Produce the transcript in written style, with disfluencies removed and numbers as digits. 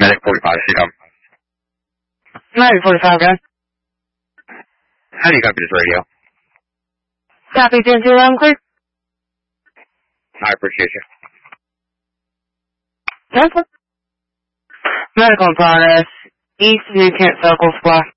Medic 45, sit down. Medic 45, guys. How do you copy this radio? Copy 10-2, I'm clear. I appreciate you. That's it. Medical in progress. East of New Kent Circle, Square.